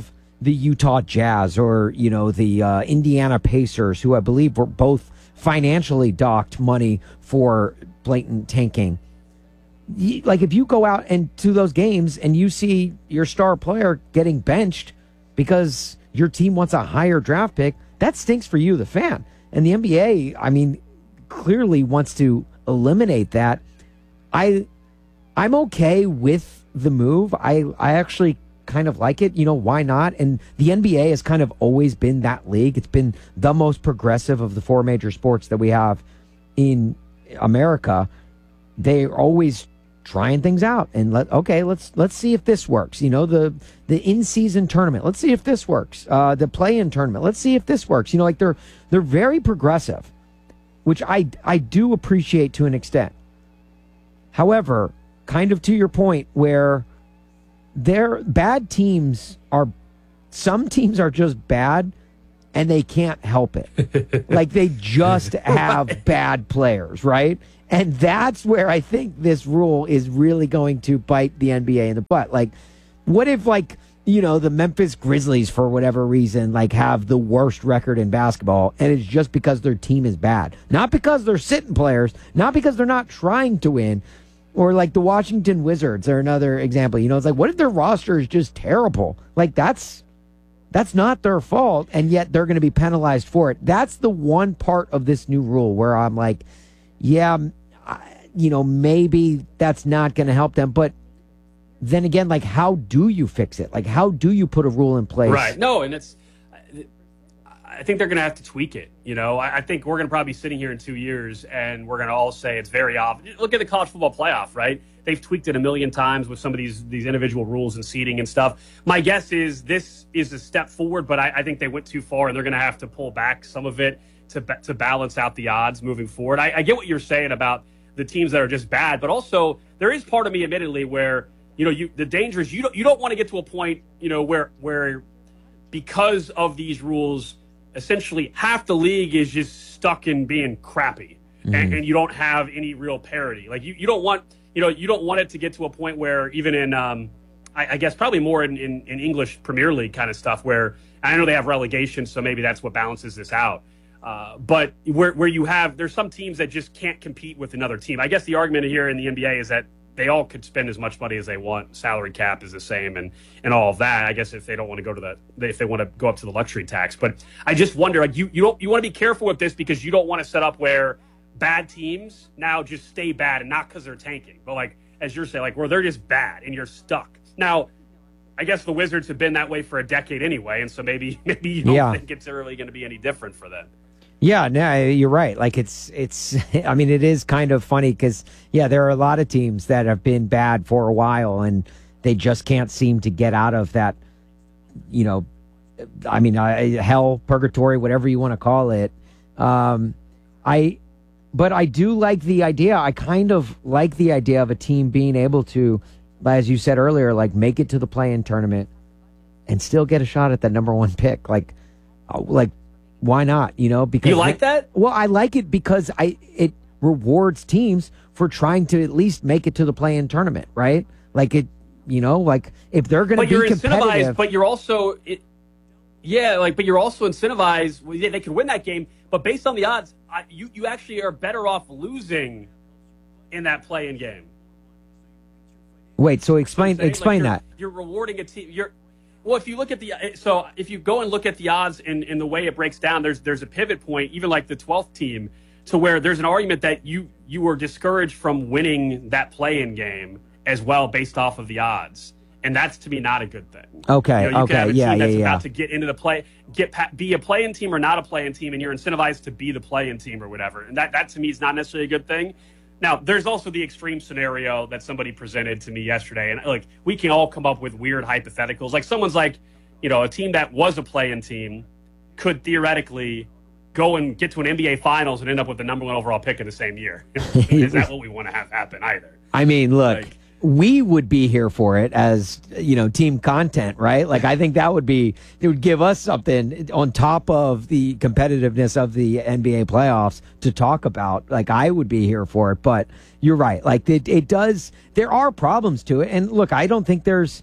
the Utah Jazz or, you know, the uh, Indiana Pacers, who I believe were both financially docked money for blatant tanking. You, like, if you go out and to those games and you see your star player getting benched because your team wants a higher draft pick, that stinks for you, the fan. And the N B A, I mean, clearly wants to eliminate that. I, I'm okay with the move. I, I actually kind of like it. You know, why not? And the N B A has kind of always been that league. It's been the most progressive of the four major sports that we have in America. They're always trying things out and let okay let's let's see if this works. You know, the the in-season tournament, let's see if this works. Uh the play-in tournament, let's see if this works. You know, like they're they're very progressive, which I I do appreciate to an extent. However, kind of to your point, where their bad teams are, some teams are just bad and they can't help it. Like, they just have right. bad players, right? And that's where I think this rule is really going to bite the N B A in the butt. Like, what if, like, you know, the Memphis Grizzlies, for whatever reason, like, have the worst record in basketball, and it's just because their team is bad? Not because they're sitting players, not because they're not trying to win. Or like the Washington Wizards are another example. You know, it's like, what if their roster is just terrible? Like, that's that's not their fault, and yet they're going to be penalized for it. That's the one part of this new rule where I'm like, yeah, I, you know, maybe that's not going to help them. But then again, like, how do you fix it? Like, how do you put a rule in place? Right. No, and it's, I think they're going to have to tweak it. You know, I, I think we're going to probably be sitting here in two years and we're going to all say it's very obvious. Look at the college football playoff, right? They've tweaked it a million times with some of these these individual rules and seeding and stuff. My guess is this is a step forward, but I, I think they went too far and they're going to have to pull back some of it to to balance out the odds moving forward. I, I get what you're saying about the teams that are just bad, but also there is part of me, admittedly, where, you know, you the danger is you don't you don't want to get to a point, you know, where where because of these rules, essentially half the league is just stuck in being crappy, mm. and, and you don't have any real parity. Like, you, you don't want, you know, you don't want it to get to a point where even in, um, I, I guess probably more in, in, in English Premier League kind of stuff, where I know they have relegation, so maybe that's what balances this out. Uh, but where, where you have, there's some teams that just can't compete with another team. I guess the argument here in the N B A is that they all could spend as much money as they want. Salary cap is the same, and, and all of that. I guess if they don't want to go to the, if they want to go up to the luxury tax. But I just wonder, like, you, you don't, you want to be careful with this because you don't want to set up where bad teams now just stay bad, and not because they're tanking, but like, as you're saying, like, where they're just bad and you're stuck. Now, I guess the Wizards have been that way for a decade anyway, and so maybe, maybe you don't yeah. think it's really going to be any different for them. Yeah, no, you're right. Like, it's, it's, I mean, it is kind of funny because, yeah, there are a lot of teams that have been bad for a while and they just can't seem to get out of that, you know, I mean, I, hell, purgatory, whatever you want to call it. Um, I, but I do like the idea. I kind of like the idea of a team being able to, as you said earlier, like, make it to the play-in tournament and still get a shot at that number one pick. Like, like, why not? You know, because you like that? Well, I like it because I it rewards teams for trying to at least make it to the play-in tournament, right? Like, it, you know, like, if they're going to be you're competitive, incentivized, but you're also, it, yeah, like, but you're also incentivized. They, they can win that game, but based on the odds, I, you you actually are better off losing in that play-in game. Wait, so explain saying, explain like, that. You're, you're rewarding a team. You're Well, if you look at the so if you go and look at the odds in, in the way it breaks down, there's there's a pivot point, even like the twelfth team, to where there's an argument that you you were discouraged from winning that play-in game as well based off of the odds, and that's, to me, not a good thing. Okay, you know, you okay, can have a yeah, team that's yeah, yeah. about to get into the play, get be a play-in team or not a play-in team, and you're incentivized to be the play-in team or whatever, and that that to me is not necessarily a good thing. Now, there's also the extreme scenario that somebody presented to me yesterday, and like, we can all come up with weird hypotheticals. Like, someone's like, you know, a team that was a play-in team could theoretically go and get to an N B A Finals and end up with the number one overall pick in the same year. Is that what we want to have happen either? I mean, look, like, we would be here for it as, you know, team content, right? Like, I think that would be, it would give us something on top of the competitiveness of the N B A playoffs to talk about. Like, I would be here for it, but you're right. Like, it, it does, there are problems to it. And look, I don't think there's,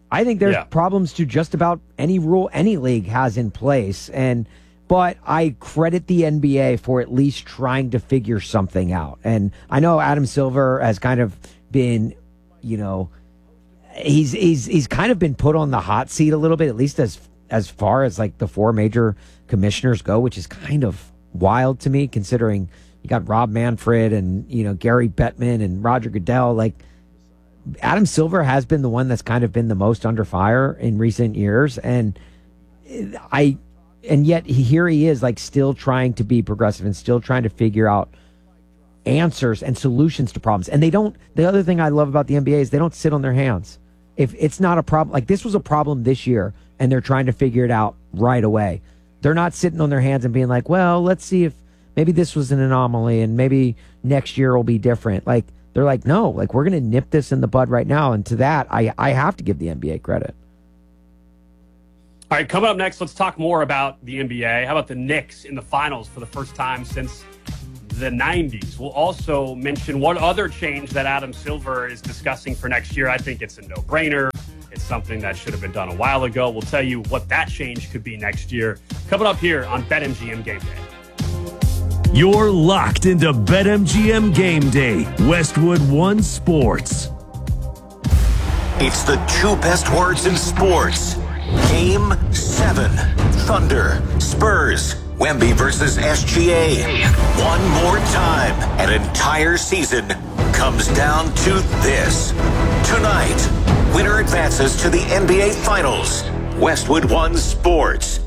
I think there's Yeah. problems to just about any rule any league has in place. And but I credit the N B A for at least trying to figure something out. And I know Adam Silver has kind of been, you know, he's he's he's kind of been put on the hot seat a little bit, at least as as far as like the four major commissioners go, which is kind of wild to me, considering you got Rob Manfred and, you know, Gary Bettman and Roger Goodell. Like, Adam Silver has been the one that's kind of been the most under fire in recent years. And I, and yet here he is, like, still trying to be progressive and still trying to figure out answers and solutions to problems. And they don't, the other thing I love about the N B A is they don't sit on their hands. If it's not a problem, like this was a problem this year and they're trying to figure it out right away. They're not sitting on their hands and being like, well, let's see if maybe this was an anomaly and maybe next year will be different. Like, they're like, no, like we're going to nip this in the bud right now. And to that, I, I have to give the N B A credit. All right, coming up next, let's talk more about the N B A. How about the Knicks in the finals for the first time since the nineties? We'll also mention one other change that Adam Silver is discussing for next year. I think it's a no-brainer. It's something that should have been done a while ago. We'll tell you what that change could be next year. Coming up here on BetMGM Game Day. You're locked into BetMGM Game Day, Westwood One Sports. It's the two best words in sports. Game seven. Thunder, Spurs, Wemby versus S G A. One more time. An entire season comes down to this. Tonight, winner advances to the N B A Finals. Westwood One Sports.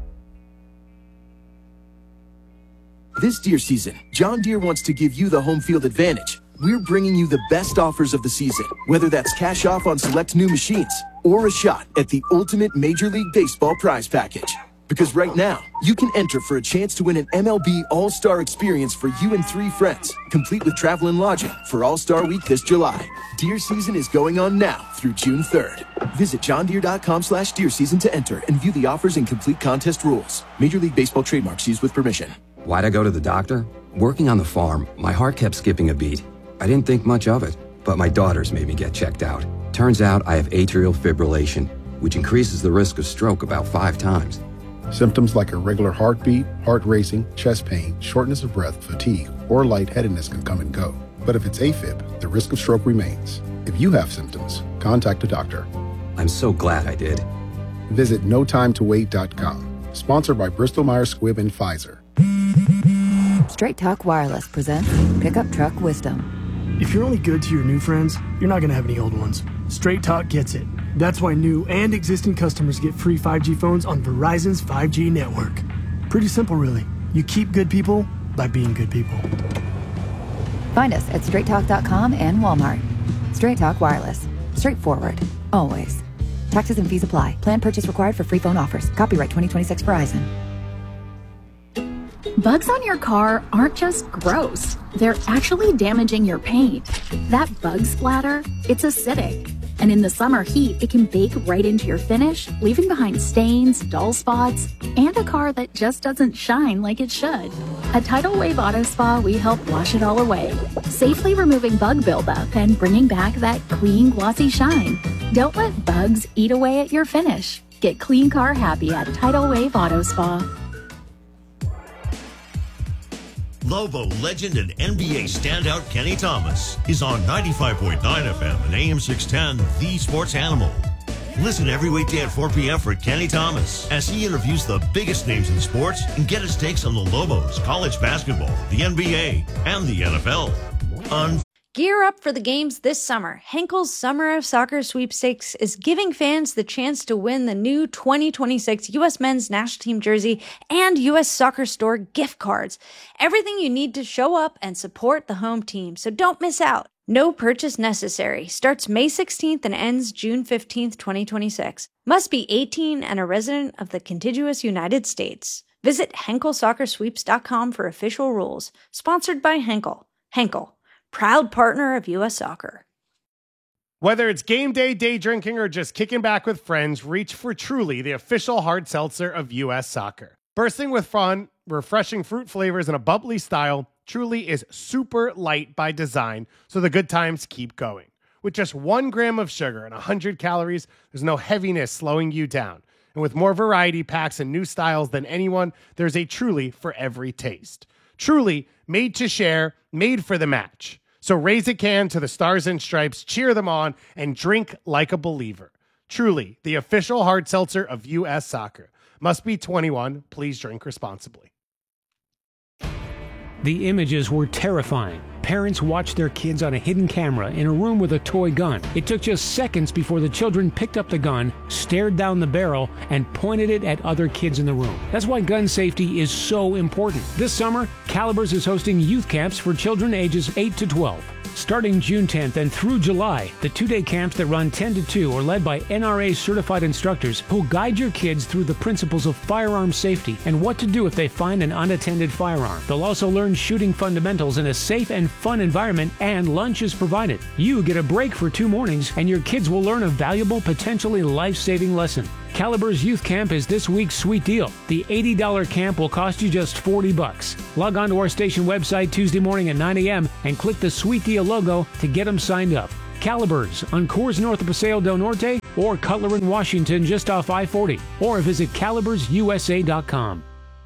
This Deere season, John Deere wants to give you the home field advantage. We're bringing you the best offers of the season, whether that's cash off on select new machines or a shot at the ultimate Major League Baseball prize package. Because right now, you can enter for a chance to win an M L B All-Star experience for you and three friends, complete with travel and lodging for All-Star Week this July. Deer season is going on now through June third. Visit johndeere.com slash deer season to enter and view the offers and complete contest rules. Major League Baseball trademarks used with permission. Why'd I go to the doctor? Working on the farm, my heart kept skipping a beat. I didn't think much of it, but my daughters made me get checked out. Turns out I have atrial fibrillation, which increases the risk of stroke about five times. Symptoms like irregular heartbeat, heart racing, chest pain, shortness of breath, fatigue, or lightheadedness can come and go. But if it's AFib, the risk of stroke remains. If you have symptoms, contact a doctor. I'm so glad I did. Visit no time to wait dot com. Sponsored by Bristol Myers Squibb and Pfizer. Straight Talk Wireless presents Pickup Truck Wisdom. If you're only good to your new friends, you're not going to have any old ones. Straight Talk gets it. That's why new and existing customers get free five G phones on Verizon's five G network. Pretty simple, really. You keep good people by being good people. Find us at straight talk dot com and Walmart. Straight Talk Wireless. Straightforward. Always. Taxes and fees apply. Plan purchase required for free phone offers. Copyright twenty twenty-six Verizon. Bugs on your car aren't just gross. They're actually damaging your paint. That bug splatter, it's acidic. And in the summer heat, it can bake right into your finish, leaving behind stains, dull spots, and a car that just doesn't shine like it should. At Tidal Wave Auto Spa, we help wash it all away, safely removing bug buildup and bringing back that clean, glossy shine. Don't let bugs eat away at your finish. Get clean car happy at Tidal Wave Auto Spa. Lobo legend and N B A standout Kenny Thomas is on ninety-five point nine F M and A M six ten, The Sports Animal. Listen every weekday at four p.m. for Kenny Thomas as he interviews the biggest names in sports and get his takes on the Lobos, college basketball, the N B A, and the N F L. On Gear up for the games this summer. Henkel's Summer of Soccer Sweepstakes is giving fans the chance to win the new twenty twenty-six U S Men's National Team jersey and U S Soccer Store gift cards. Everything you need to show up and support the home team, so don't miss out. No purchase necessary. Starts May sixteenth and ends June fifteenth, twenty twenty-six. Must be eighteen and a resident of the contiguous United States. Visit henkel soccer sweeps dot com for official rules. Sponsored by Henkel. Henkel, proud partner of U S Soccer. Whether it's game day, day drinking, or just kicking back with friends, reach for Truly, the official hard seltzer of U S Soccer. Bursting with fun, refreshing fruit flavors, and a bubbly style, Truly is super light by design, so the good times keep going. With just one gram of sugar and one hundred calories, there's no heaviness slowing you down. And with more variety packs and new styles than anyone, there's a Truly for every taste. Truly, made to share, made for the match. So raise a can to the Stars and Stripes, cheer them on, and drink like a believer. Truly, the official hard seltzer of U S Soccer. Must be twenty-one. Please drink responsibly. The images were terrifying. Parents watched their kids on a hidden camera in a room with a toy gun. It took just seconds before the children picked up the gun, stared down the barrel, and pointed it at other kids in the room. That's why gun safety is so important. This summer, Calibers is hosting youth camps for children ages eight to twelve. Starting June tenth and through July, the two-day camps that run ten to two are led by N R A-certified instructors who'll guide your kids through the principles of firearm safety and what to do if they find an unattended firearm. They'll also learn shooting fundamentals in a safe and fun environment, and lunch is provided. You get a break for two mornings, and your kids will learn a valuable, potentially life-saving lesson. Calibers Youth Camp is this week's sweet deal. The eighty dollars camp will cost you just forty bucks. Log on to our station website Tuesday morning at nine a.m. and click the Sweet Deal logo to get them signed up. Calibers on Coors north of Paseo del Norte or Cutler in Washington just off I forty, or visit calibers u s a dot com.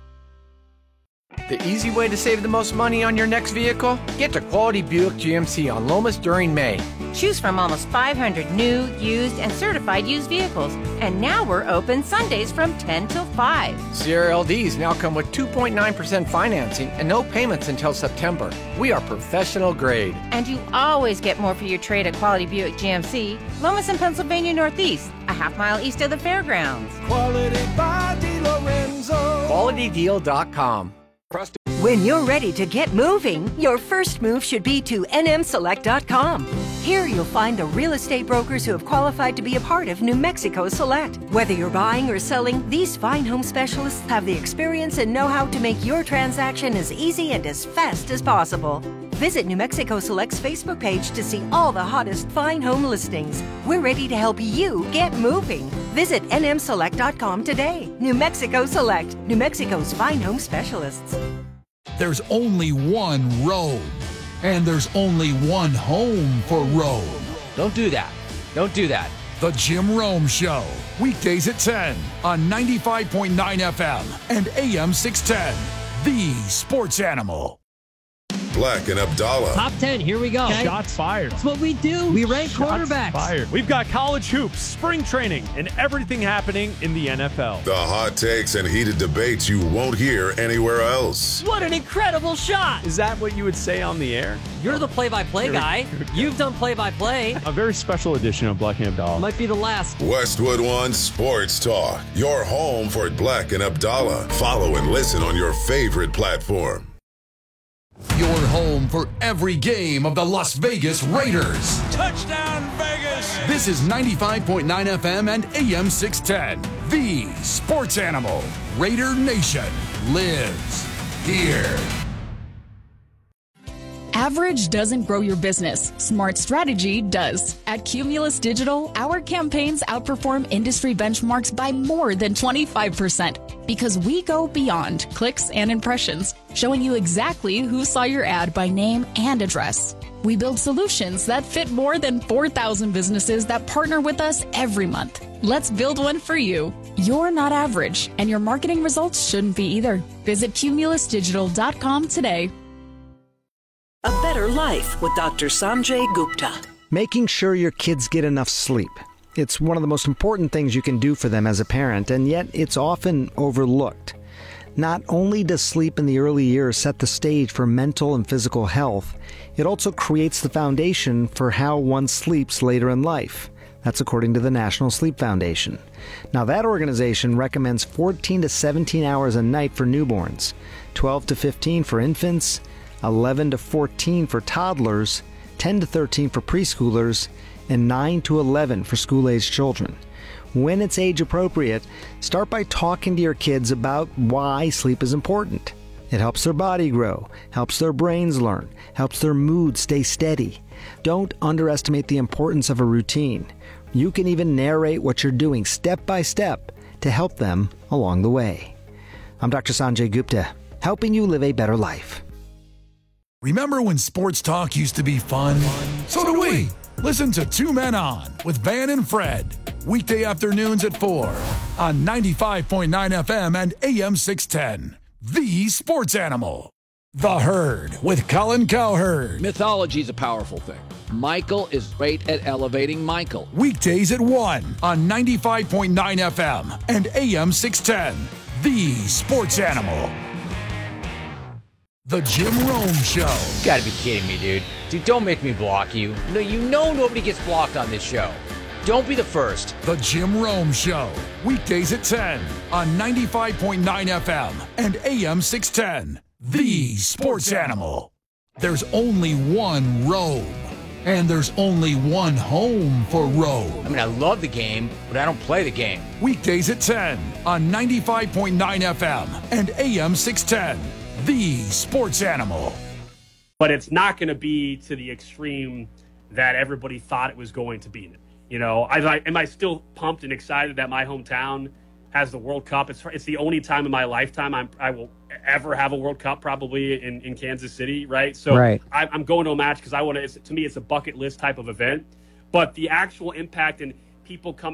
The easy way to save the most money on your next vehicle? Get to Quality Buick G M C on Lomas during May. Choose from almost five hundred new, used, and certified used vehicles. And now we're open Sundays from ten till five. Sierra L Ds now come with two point nine percent financing and no payments until September. We are professional grade. And you always get more for your trade at Quality Buick G M C, Lomas and Pennsylvania Northeast, a half mile east of the fairgrounds. Quality by DiLorenzo. Quality Deal dot com. When you're ready to get moving, your first move should be to N M Select dot com. Here you'll find the real estate brokers who have qualified to be a part of New Mexico Select. Whether you're buying or selling, these fine home specialists have the experience and know-how to make your transaction as easy and as fast as possible. Visit New Mexico Select's Facebook page to see all the hottest fine home listings. We're ready to help you get moving. Visit N M Select dot com today. New Mexico Select, New Mexico's fine home specialists. There's only one Rome, and there's only one home for Rome. Don't do that. Don't do that. The Jim Rome Show, weekdays at ten on ninety-five point nine F M and A M six ten, the sports animal. Black and Abdallah. Top ten, here we go. Okay. Shots fired. That's what we do. We rank Shots quarterbacks. Fired. We've got college hoops, spring training, and everything happening in the N F L. The hot takes and heated debates you won't hear anywhere else. What an incredible shot. Is that what you would say on the air? You're the play-by-play guy. You've done play-by-play. A very special edition of Black and Abdallah. Might be the last. Westwood One Sports Talk, your home for Black and Abdallah. Follow and listen on your favorite platform. Your home for every game of the Las Vegas Raiders. Touchdown, Vegas! This is ninety-five point nine F M and A M six ten, the sports animal. Raider Nation lives here. Average doesn't grow your business. Smart strategy does. At Cumulus Digital, our campaigns outperform industry benchmarks by more than twenty-five percent because we go beyond clicks and impressions, showing you exactly who saw your ad by name and address. We build solutions that fit more than four thousand businesses that partner with us every month. Let's build one for you. You're not average, and your marketing results shouldn't be either. Visit Cumulus Digital dot com today. A Better Life with Doctor Sanjay Gupta. Making sure your kids get enough sleep. It's one of the most important things you can do for them as a parent, and yet it's often overlooked. Not only does sleep in the early years set the stage for mental and physical health, it also creates the foundation for how one sleeps later in life. That's according to the National Sleep Foundation. Now, that organization recommends fourteen to seventeen hours a night for newborns, twelve to fifteen for infants, eleven to fourteen for toddlers, ten to thirteen for preschoolers, and nine to eleven for school-aged children. When it's age appropriate, start by talking to your kids about why sleep is important. It helps their body grow, helps their brains learn, helps their mood stay steady. Don't underestimate the importance of a routine. You can even narrate what you're doing step by step to help them along the way. I'm Doctor Sanjay Gupta, helping you live a better life. Remember when sports talk used to be fun? So do we. Listen to Two Men On with Van and Fred. Weekday afternoons at four on ninety-five point nine F M and A M six ten. The Sports Animal. The Herd with Colin Cowherd. Mythology is a powerful thing. Michael is great at elevating Michael. Weekdays at one on ninety-five point nine F M and A M six ten. The Sports Animal. The Jim Rome Show. You gotta be kidding me, dude. Dude, don't make me block you. No, you know nobody gets blocked on this show. Don't be the first. The Jim Rome Show. Weekdays at ten on ninety-five point nine F M and A M six ten. The Sports Animal. There's only one Rome, and there's only one home for Rome. I mean, I love the game, but I don't play the game. Weekdays at ten on ninety-five point nine F M and A M six ten. The Sports Animal. But it's not going to be to the extreme that everybody thought it was going to be. You know, I, I, am I still pumped and excited that my hometown has the World Cup? It's it's the only time in my lifetime I'm, I will ever have a World Cup, probably in, in Kansas City, right? So right. I, I'm going to a match because I want to. To me, it's a bucket list type of event. But the actual impact and people coming